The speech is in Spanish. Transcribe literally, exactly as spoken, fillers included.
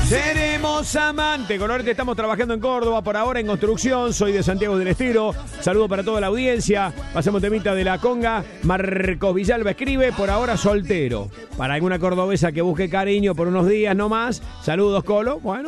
Seremos amantes. Colorete, estamos trabajando en Córdoba, por ahora en construcción. Soy de Santiago del Estero. Saludo para toda la audiencia. Pasemos temita de la conga. Marcos Villalba escribe, por ahora soltero. Para alguna cordobesa que busque cariño por unos días nomás. Saludos, Colo. Bueno.